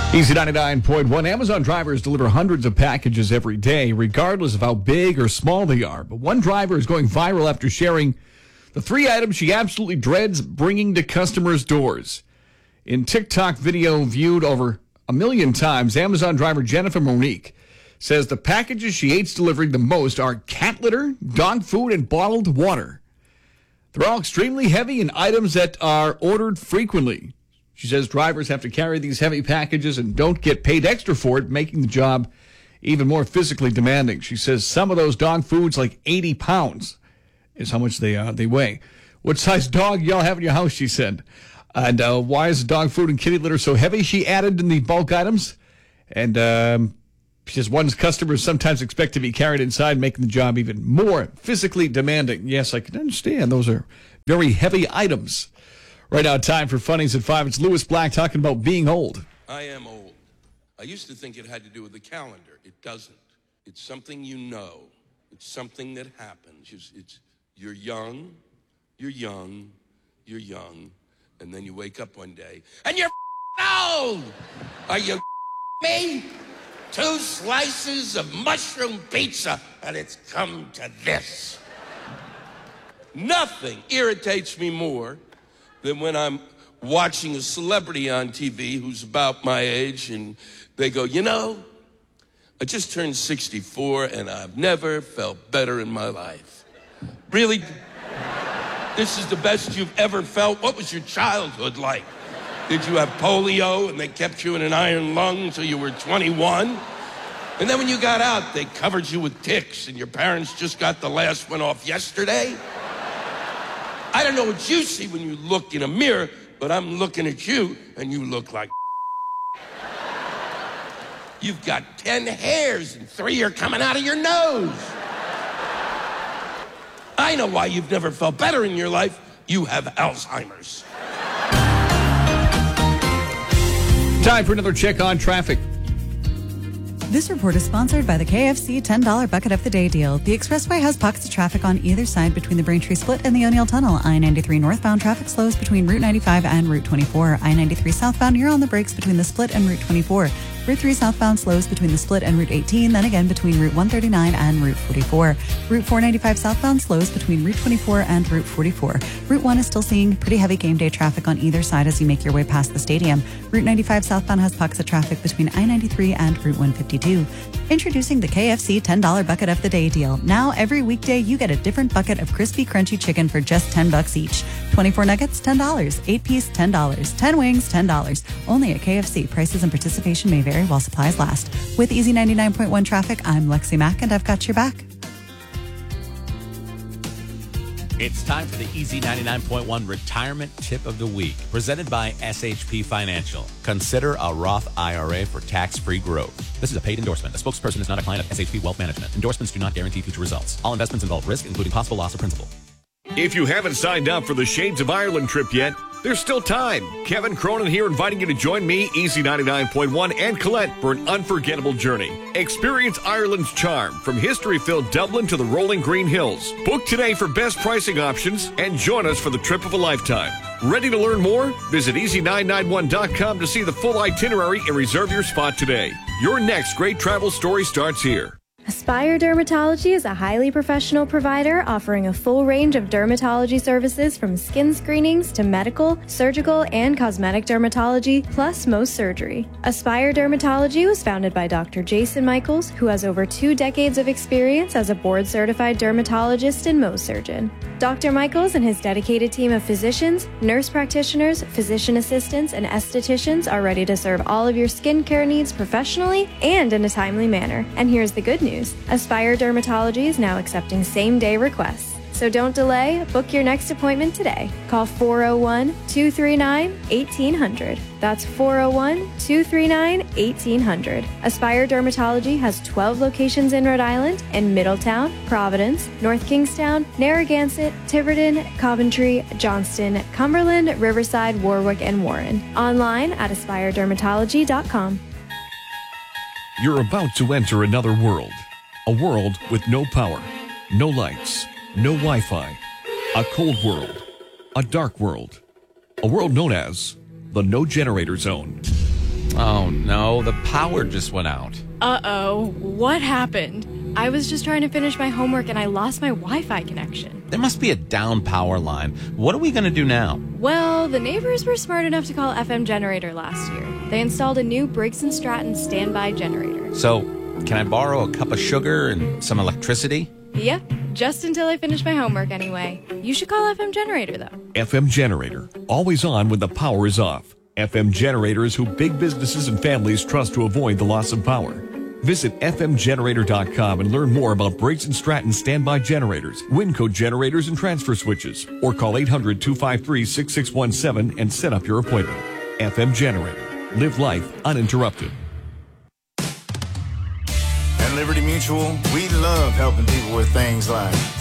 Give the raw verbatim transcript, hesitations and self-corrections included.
Easy ninety-nine point one. Amazon drivers deliver hundreds of packages every day, regardless of how big or small they are. But one driver is going viral after sharing the three items she absolutely dreads bringing to customers' doors. In TikTok video viewed over a million times, Amazon driver Jennifer Monique says the packages she hates delivering the most are cat litter, dog food, and bottled water. They're all extremely heavy and items that are ordered frequently. She says drivers have to carry these heavy packages and don't get paid extra for it, making the job even more physically demanding. She says some of those dog foods, like eighty pounds, is how much they uh, they weigh. What size dog y'all have in your house, she said. And uh, why is the dog food and kitty litter so heavy? She added in the bulk items. And um, she says one's customers sometimes expect to be carried inside, making the job even more physically demanding. Yes, I can understand. Those are very heavy items. Right now, time for Funnies at five. It's Lewis Black talking about being old. I am old. I used to think it had to do with the calendar. It doesn't. It's something you know. It's something that happens. It's, it's you're young, you're young, you're young, and then you wake up one day, and you're old! Are you me? Two slices of mushroom pizza, and it's come to this. Nothing irritates me more than when I'm watching a celebrity on T V who's about my age and they go, you know, I just turned sixty-four and I've never felt better in my life. Really? This is the best you've ever felt? What was your childhood like? Did you have polio and they kept you in an iron lung until you were twenty-one? And then when you got out, they covered you with ticks and your parents just got the last one off yesterday? I don't know what you see when you look in a mirror, but I'm looking at you, and you look like you've got ten hairs, and three are coming out of your nose. I know why you've never felt better in your life. You have Alzheimer's. Time for another check on traffic. This report is sponsored by the K F C ten dollar Bucket of the Day deal. The expressway has pockets of traffic on either side between the Braintree Split and the O'Neill Tunnel. I ninety-three northbound traffic slows between Route ninety-five and Route twenty-four. I ninety-three southbound, you're on the brakes between the Split and Route twenty-four. Route three southbound slows between the Split and Route eighteen, then again between Route one thirty-nine and Route forty-four. Route four ninety-five southbound slows between Route twenty-four and Route forty-four. Route one is still seeing pretty heavy game day traffic on either side as you make your way past the stadium. Route ninety-five southbound has pockets of traffic between I ninety-three and Route one fifty-two. Introducing the K F C ten dollar Bucket of the Day deal. Now, every weekday, you get a different bucket of crispy, crunchy chicken for just ten bucks each. twenty-four nuggets, ten dollars. eight piece, ten dollars. ten wings, ten dollars. Only at K F C. Prices and participation may vary while supplies last. With Easy ninety-nine point one traffic, I'm Lexi Mack, and I've got your back. It's time for the Easy ninety-nine point one Retirement Tip of the Week, presented by S H P Financial. Consider a Roth I R A for tax-free growth. This is a paid endorsement. The spokesperson is not a client of S H P Wealth Management. Endorsements do not guarantee future results. All investments involve risk, including possible loss of principal. If you haven't signed up for the Shades of Ireland trip yet, there's still time. Kevin Cronin here inviting you to join me, Easy ninety-nine point one, and Colette for an unforgettable journey. Experience Ireland's charm from history-filled Dublin to the rolling Green Hills. Book today for best pricing options and join us for the trip of a lifetime. Ready to learn more? Visit easy nine nine one dot com to see the full itinerary and reserve your spot today. Your next great travel story starts here. Aspire Dermatology is a highly professional provider offering a full range of dermatology services from skin screenings to medical, surgical, and cosmetic dermatology, plus Mohs surgery. Aspire Dermatology was founded by Doctor Jason Michaels, who has over two decades of experience as a board-certified dermatologist and Mohs surgeon. Doctor Michaels and his dedicated team of physicians, nurse practitioners, physician assistants, and estheticians are ready to serve all of your skincare needs professionally and in a timely manner. And here's the good news. Aspire Dermatology is now accepting same-day requests. So don't delay, book your next appointment today. Call four oh one, two three nine, one eight hundred. That's four oh one, two three nine, one eight hundred. Aspire Dermatology has twelve locations in Rhode Island in Middletown, Providence, North Kingstown, Narragansett, Tiverton, Coventry, Johnston, Cumberland, Riverside, Warwick, and Warren. Online at aspire dermatology dot com. You're about to enter another world. A world with no power, no lights, no Wi-Fi, a cold world, a dark world, a world known as the no generator zone. Oh, no, the power just went out. Uh-oh, what happened? I was just trying to finish my homework and I lost my Wi-Fi connection. There must be a down power line. What are we going to do now? Well, the neighbors were smart enough to call F M Generator last year. They installed a new Briggs and Stratton standby generator. So, can I borrow a cup of sugar and some electricity? Yep, just until I finish my homework anyway. You should call F M Generator, though. F M Generator, always on when the power is off. F M Generator is who big businesses and families trust to avoid the loss of power. Visit F M generator dot com and learn more about Briggs and Stratton standby generators, Winco generators, and transfer switches. Or call eight hundred, two five three, six six one seven and set up your appointment. F M Generator. Live life uninterrupted. At Liberty Mutual, we love helping people with things like